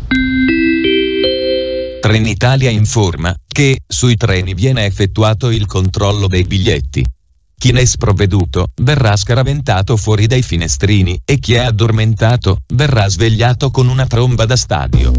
Trenitalia informa che sui treni viene effettuato il controllo dei biglietti. Chi ne è sprovveduto verrà scaraventato fuori dai finestrini e chi è addormentato verrà svegliato con una tromba da stadio.